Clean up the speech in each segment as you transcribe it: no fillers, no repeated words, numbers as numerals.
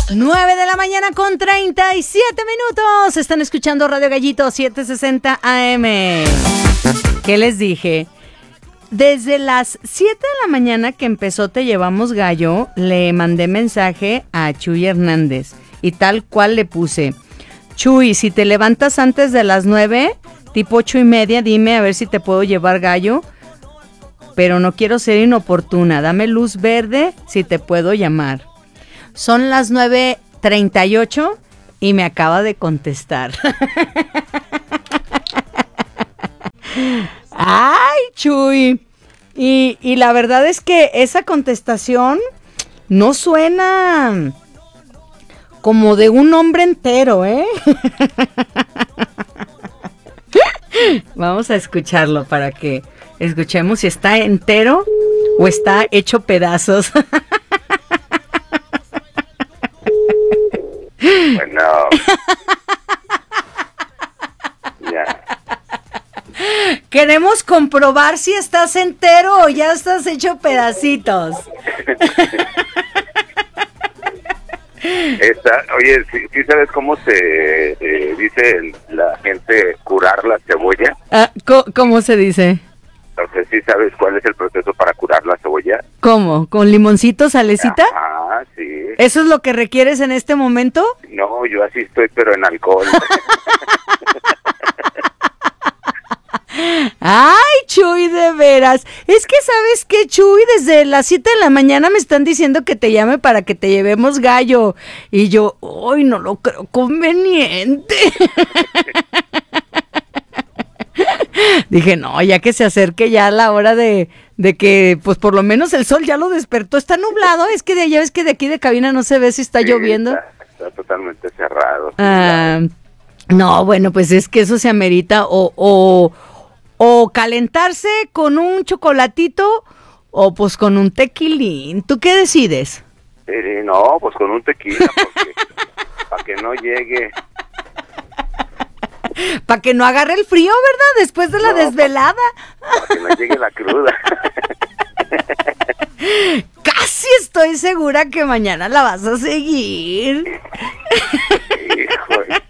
9 de la mañana con 37 minutos. Están escuchando Radio Gallito 760 AM. ¿Qué les dije? Desde las 7 de la mañana que empezó Te Llevamos Gallo, le mandé mensaje a Chuy Hernández y tal cual le puse: Chuy, si te levantas antes de las 9, tipo 8:30, dime a ver si te puedo llevar gallo, pero no quiero ser inoportuna, dame luz verde si te puedo llamar. Son las 9:38 y me acaba de contestar. ¡Ay, Chuy! Y la verdad es que esa contestación no suena como de un hombre entero, ¿eh? Vamos a escucharlo para que escuchemos si está entero o está hecho pedazos. Bueno. Ya. Queremos comprobar si estás entero o ya estás hecho pedacitos. Oye, ¿sí sabes cómo se dice la gente curar la cebolla? ¿Cómo se dice? O sea, ¿sí sabes cuál es el proceso para curar la cebolla? ¿Cómo? ¿Con limoncito, salecita? Ah, sí. ¿Eso es lo que requieres en este momento? No, yo así estoy, pero en alcohol. Ay, Chuy, de veras. Es que, ¿sabes qué, Chuy? Desde las 7 de la mañana me están diciendo que te llame para que te llevemos gallo. Y yo, ¡ay, no lo creo conveniente! Dije, no, ya que se acerque ya la hora de que, pues, por lo menos el sol ya lo despertó. Está nublado, es que ya ves que de aquí de cabina no se ve si está lloviendo. Está totalmente cerrado. No, bueno, pues es que eso se amerita o calentarse con un chocolatito o pues con un tequilín. ¿Tú qué decides? No, pues con un tequila, porque para que no llegue. Para que no agarre el frío, ¿verdad? Después de la desvelada. Para que no llegue la cruda. Casi estoy segura que mañana la vas a seguir. Híjole.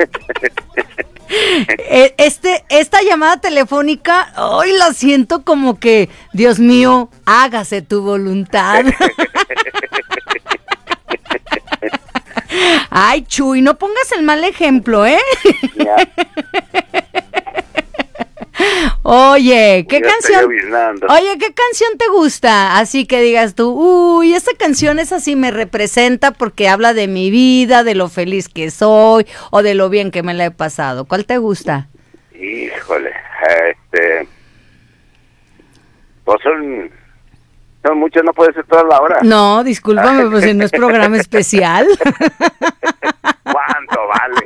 Esta llamada telefónica, hoy la siento como que, Dios mío, hágase tu voluntad. Ay, Chuy, no pongas el mal ejemplo, ¿eh? Ya. Oye, ¿qué canción? Oye, ¿qué canción te gusta? Así que digas tú, uy, esta canción es así, me representa porque habla de mi vida, de lo feliz que soy o de lo bien que me la he pasado. ¿Cuál te gusta? Híjole, pues son muchas, no puede ser toda la hora. No, discúlpame, pues si no es programa especial. ¿Cuánto vale?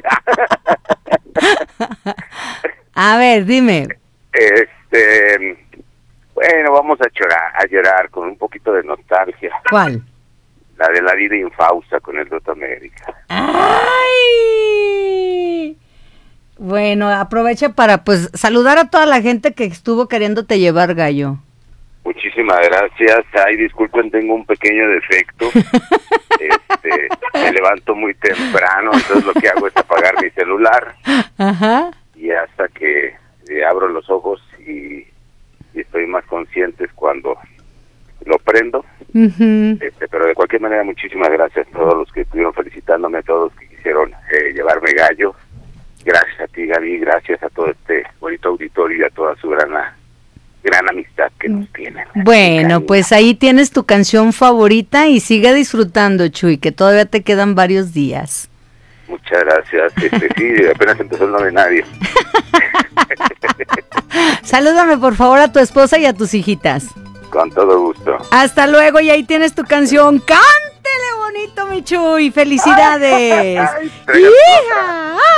A ver, dime. Bueno, vamos a llorar con un poquito de nostalgia. ¿Cuál? La de La Vida Infausta con el Dota América. ¡Ay! Bueno, aprovecha para pues saludar a toda la gente que estuvo queriéndote llevar gallo. Muchísimas gracias. Ay, disculpen, tengo un pequeño defecto. Me levanto muy temprano, entonces lo que hago es apagar mi celular. Ajá. Y hasta que abro los ojos y estoy más consciente cuando lo prendo. Uh-huh. Pero de cualquier manera, muchísimas gracias a todos los que estuvieron felicitándome, a todos los que quisieron llevarme gallo. Gracias a ti, Gaby, gracias a todo este bonito auditorio y a toda su gran amistad que nos tienen. Bueno, pues ahí tienes tu canción favorita y sigue disfrutando, Chuy, que todavía te quedan varios días. Muchas gracias. Sí, apenas empezó el No de Nadie. Salúdame por favor a tu esposa y a tus hijitas. Con todo gusto. Hasta luego, y ahí tienes tu canción. ¡Cántele bonito, mi Chuy! ¡Felicidades! Ay, ¡hija!